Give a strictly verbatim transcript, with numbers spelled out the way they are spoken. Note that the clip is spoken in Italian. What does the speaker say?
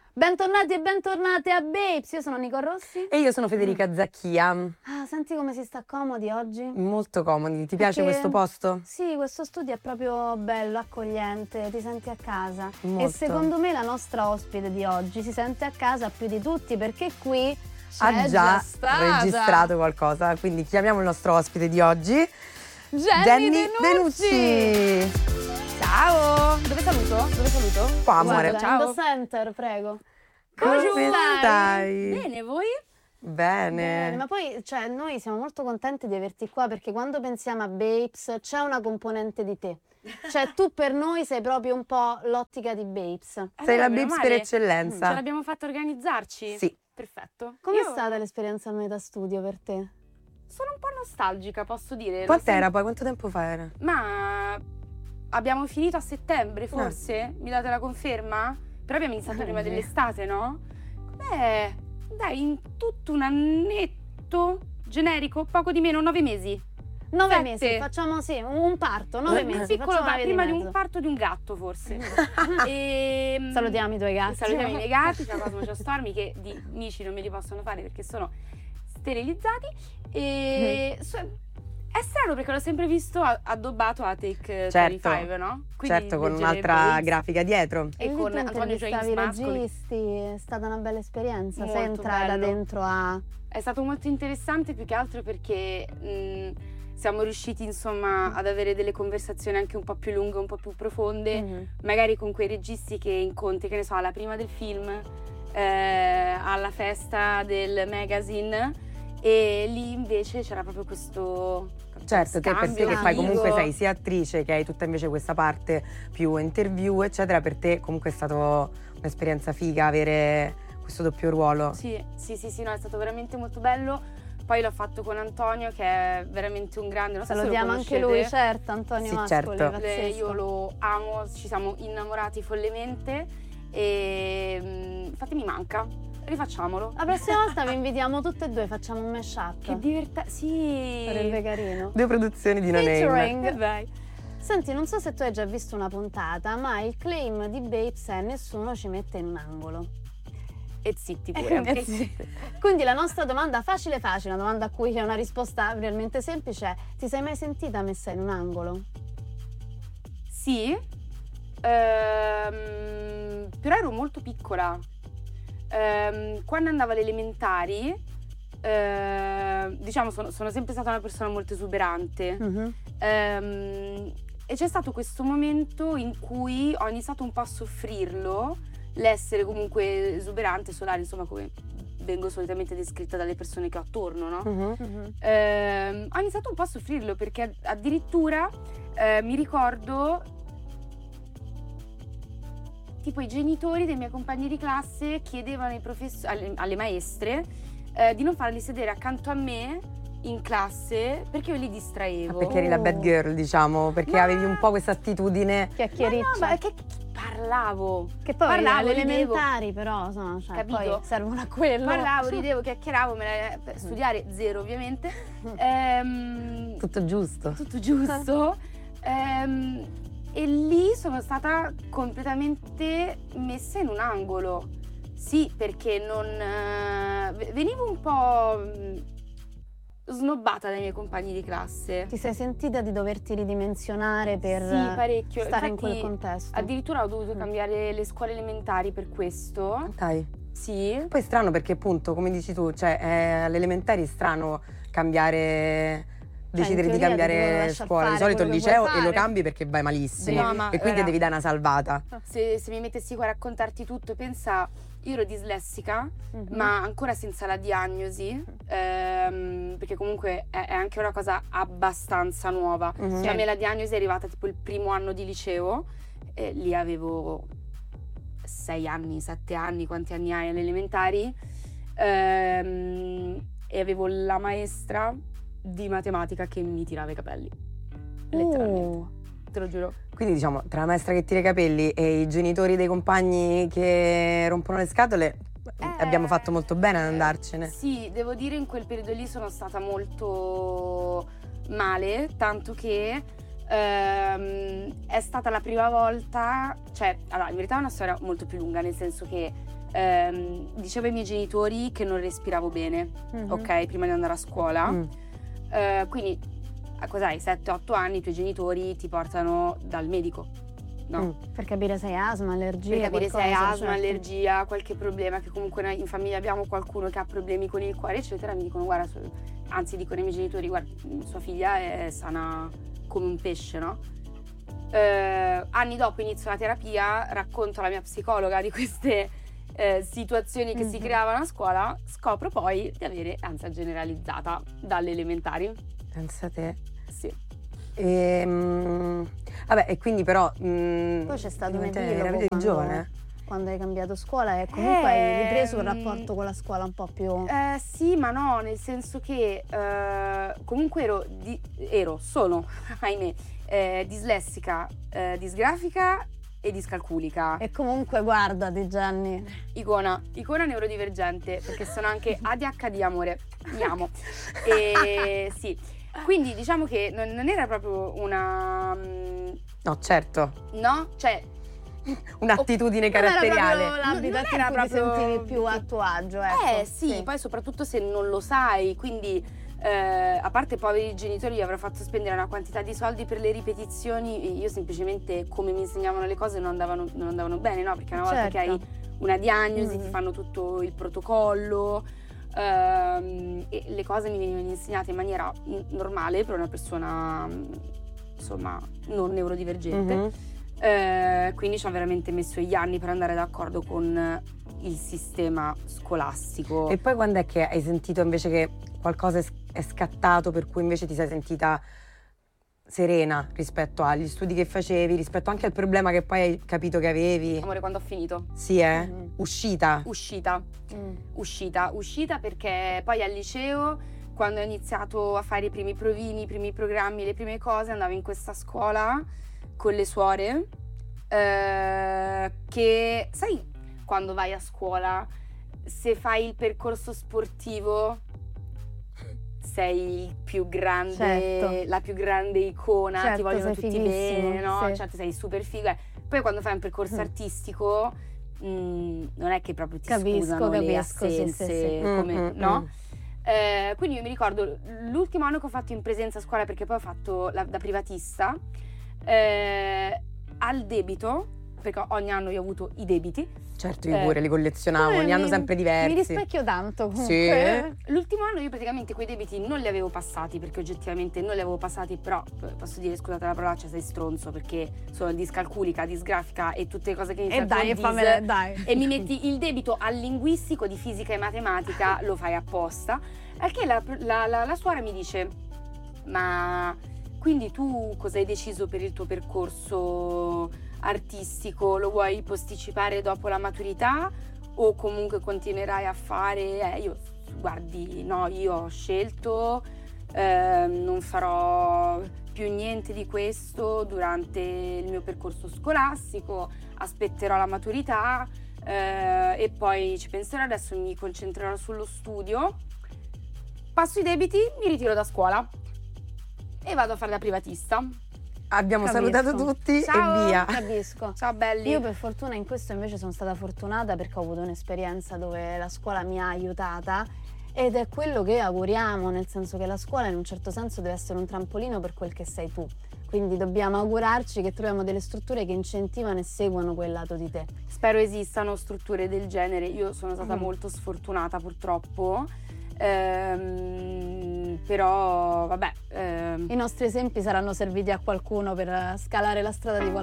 Bentornati e bentornate a Babes, io sono Nico Rossi. E io sono Federica Zacchia. Ah, senti come si sta comodi oggi? Molto comodi, ti piace Perché- questo posto? Sì, questo studio è proprio bello, accogliente, ti senti a casa. Molto. E secondo me la nostra ospite di oggi si sente a casa più di tutti perché qui c'è Ha già stata registrato qualcosa, quindi chiamiamo il nostro ospite di oggi, Jenny, Denucci. Denucci. Ciao! Dove saluto? Dove saluto? Qua, amore. Guarda, Ciao. in the center, prego. Come stai? stai? Bene, voi? Bene. Bene, ma poi cioè, noi siamo molto contenti di averti qua perché quando pensiamo a Babes c'è una componente di te. Cioè tu per noi sei proprio un po' l'ottica di Babes. Sei Allora, la meno Babes male. per Ce eccellenza. l'abbiamo fatta organizzarci? Sì. Perfetto. Com'è Io stata l'esperienza al Meta Studio per te? sono un po' nostalgica, posso dire. Quant'era Non poi? Quanto tempo fa era? sem- Ma abbiamo finito a settembre, forse? Mi date la conferma? Però abbiamo iniziato Eh, prima sì. dell'estate, no? Beh, dai, in tutto un annetto generico, poco di meno, nove mesi. Nove Sette. mesi, facciamo sì, un parto, nove Un mesi. Un piccolo facciamo pa- una via prima di mezzo. un parto di un gatto, forse. e, Salutiamo i tuoi gatti. Salutiamo i miei gatti, c'è Cosmo, c'è Stormy, che di amici non me li possono fare perché sono sterilizzati. E so- è strano perché l'ho sempre visto a- addobbato a Take Certo. venticinque, no? Quindi Certo, con del genere un'altra Babes. grafica dietro. E E lì con tu Antonio James intervistavi i Mascoli. registi, è stata una bella esperienza, sei Molto entrata bello. dentro a... È stato molto interessante più che altro perché mh, siamo riusciti insomma ad avere delle conversazioni anche un po' più lunghe, un po' più profonde, Mhm. magari con quei registi che incontri, che ne so, alla prima del film, eh, alla festa del magazine, e lì invece c'era proprio questo Certo, te per te scambio che fai comunque amico. sei sia attrice che hai tutta invece questa parte più interview, eccetera, per te comunque è stata un'esperienza figa avere questo doppio ruolo. Sì, sì, sì, sì, no, è stato veramente molto bello. Poi l'ho fatto con Antonio, che è veramente un grande, non so se lo Salutiamo anche conoscete. lui, certo, Antonio Sì, Mascoli, certo. Le- pazzesco. io lo amo, ci siamo innamorati follemente e mm, infatti mi manca, rifacciamolo. La prossima volta vi invitiamo tutte e due, facciamo un mashup. Che divertente, sì. Sarebbe carino. Due produzioni di No Name. Featuring. Eh, vai. Senti, non so se tu hai già visto una puntata, ma il claim di Babes è nessuno ci mette in un angolo. E zitti E pure. quindi, E zitti. quindi la nostra domanda facile facile, una domanda a cui c'è una risposta realmente semplice è: ti sei mai sentita messa in un angolo? Sì, ehm, però ero molto piccola. Ehm, quando andavo alle elementari, eh, diciamo, sono, sono sempre stata una persona molto esuberante. Ehm, e c'è stato questo momento in cui ho iniziato un po' a soffrirlo, l'essere comunque esuberante, solare, insomma, come vengo solitamente descritta dalle persone che ho attorno, no? Mhm. Ehm, ho iniziato un po' a soffrirlo perché addirittura eh, mi ricordo tipo i genitori dei miei compagni di classe chiedevano ai profess- alle, alle maestre eh, di non farli sedere accanto a me in classe perché io li distraevo. Ah, perché eri la bad girl, diciamo, perché Ma- avevi un po' questa attitudine. Chiacchiericcia. Ma no, ma che, che parlavo? Che poi parlavo, alle ridevo. elementari però, no, cioè, Capito? poi servono a quello. Parlavo, ridevo, chiacchieravo, me la- per studiare zero ovviamente. Ehm, Tutto giusto. tutto giusto. Ehm, e lì sono stata completamente messa in un angolo. Sì, perché non eh, ve- venivo un po' mh, snobbata dai miei compagni di classe. Ti sei sentita di doverti ridimensionare per Sì, parecchio. stare in Infatti, quel contesto? addirittura ho dovuto Mm. cambiare le scuole elementari per questo. Dai. Sì. Poi è strano perché appunto, come dici tu, cioè eh, alle elementari è strano cambiare, decidere in di teoria ti devono cambiare lasciar scuola. Di fare solito il quello che liceo vuoi e lo fare. cambi perché vai malissimo. No, ma e quindi ora- devi dare una salvata. Se, se mi mettessi qua a raccontarti tutto, pensa, io ero dislessica, Mhm. ma ancora senza la diagnosi, ehm, perché comunque è, è anche una cosa abbastanza nuova. Mhm. Cioè, a me la diagnosi è arrivata tipo il primo anno di liceo, e lì avevo sei anni, sette anni, quanti anni hai alle elementari, ehm, e avevo la maestra di matematica che mi tirava i capelli, letteralmente, Uh. te lo giuro. Quindi diciamo, tra la maestra che tira i capelli e i genitori dei compagni che rompono le scatole, Eh, abbiamo fatto molto bene ad andarcene. Sì, devo dire in quel periodo lì sono stata molto male, tanto che ehm, è stata la prima volta, cioè, allora in verità è una storia molto più lunga, nel senso che ehm, dicevo ai miei genitori che non respiravo bene, Mhm. ok, prima di andare a scuola. Mm. Eh, quindi, a cos'hai, sette otto anni, i tuoi genitori ti portano dal medico, no? Mm. Per capire se hai asma, allergie, Per capire se hai qualcosa, asma, certo. allergia, qualche problema, che comunque noi in famiglia abbiamo qualcuno che ha problemi con il cuore, eccetera. Mi dicono, guarda, su- anzi dicono ai miei genitori, guarda, sua figlia è sana come un pesce, no? Eh, anni dopo inizio la terapia, racconto alla mia psicologa di queste eh, situazioni che si Mhm. creavano a scuola, scopro poi di avere ansia generalizzata dalle elementari. Pensa a te. Sì. E, mm, vabbè, e quindi però... mm, Poi c'è stato un ovviamente epilogo Era vita di quando- giovane. Quando hai cambiato scuola e comunque hai ripreso un Ehm, rapporto con la scuola un po' più... Eh, sì, ma no, nel senso che eh, comunque ero, di- ero, sono, ahimè, eh, dislessica, eh, disgrafica e discalculica. E comunque guardati Gianni, Icona, icona neurodivergente, perché sono anche A D H D, amore, mi amo. E sì, quindi diciamo che non, non era proprio una... mm, No, certo. no? Cioè, Un'attitudine non era caratteriale. proprio l'habitat Non era in cui ti proprio- sentivi più a tuo agio, ecco. eh sì, poi soprattutto se non lo sai, quindi eh, a parte poveri genitori gli avrò fatto spendere una quantità di soldi per le ripetizioni, io semplicemente come mi insegnavano le cose non andavano, non andavano bene, no? Perché una volta che Certo. hai una diagnosi Mm. ti fanno tutto il protocollo ehm, e le cose mi venivano insegnate in maniera n- normale per una persona mm, insomma non neurodivergente. Mhm. Eh, quindi ci ho veramente messo gli anni per andare d'accordo con il sistema scolastico. E poi quando è che hai sentito invece che qualcosa è s- è scattato per cui invece ti sei sentita serena rispetto agli studi che facevi, rispetto anche al problema che poi hai capito che avevi? Amore, quando ho finito? Sì, eh? Mhm. Uscita? Uscita, Mm. uscita, uscita perché poi al liceo, quando ho iniziato a fare i primi provini, i primi programmi, le prime cose, andavo in questa scuola con le suore eh, che, sai, quando vai a scuola, se fai il percorso sportivo sei il più grande, Certo. la più grande icona, ti Certo, vogliono sei tutti fighissimo, bene, no? sì. Certo, sei super figa. Poi quando fai un percorso Mm. artistico mm, non è che proprio ti Capisco, scusano le capisco, sì, sì, assenze, sì. come, Mm, mm, no? mm. Eh, quindi io mi ricordo l'ultimo anno che ho fatto in presenza a scuola, perché poi ho fatto la, da privatista, eh, al debito, perché ogni anno io ho avuto i debiti. Certo, io Eh, pure li collezionavo, Eh, ogni anno mi- sempre diversi. Mi rispecchio tanto Sì? comunque. L'ultimo anno io praticamente quei debiti non li avevo passati, perché oggettivamente non li avevo passati, però eh, posso dire, scusate la parolaccia, sei stronzo, perché sono discalculica, disgrafica e tutte le cose che E iniziano dai, con dis, fammela, dai. e mi metti il debito al linguistico di fisica e matematica, lo fai apposta. Al che la, la, la, la suora mi dice, ma quindi tu cosa hai deciso per il tuo percorso artistico? Lo vuoi posticipare dopo la maturità o comunque continuerai a fare? Eh, io, guardi, no, io ho scelto, ehm, non farò più niente di questo durante il mio percorso scolastico, aspetterò la maturità eh, e poi ci penserò, adesso mi concentrerò sullo studio, passo i debiti, mi ritiro da scuola e vado a fare da privatista. Abbiamo Capisco. salutato tutti Ciao. e via. Capisco. Ciao belli. Io per fortuna in questo invece sono stata fortunata perché ho avuto un'esperienza dove la scuola mi ha aiutata ed è quello che auguriamo, nel senso che la scuola in un certo senso deve essere un trampolino per quel che sei tu. Quindi dobbiamo augurarci che troviamo delle strutture che incentivano e seguono quel lato di te. Spero esistano strutture del genere. Io sono stata Mm. molto sfortunata purtroppo, ehm, però vabbè. ehm, I nostri esempi saranno serviti a qualcuno per scalare la strada di qualcuno.